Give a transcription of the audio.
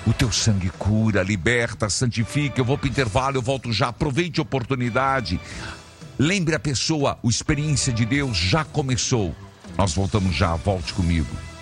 O teu sangue cura, liberta, santifica. Eu vou para o intervalo, eu volto já. Aproveite a oportunidade. Lembre a pessoa, a experiência de Deus já começou. Nós voltamos já, volte comigo.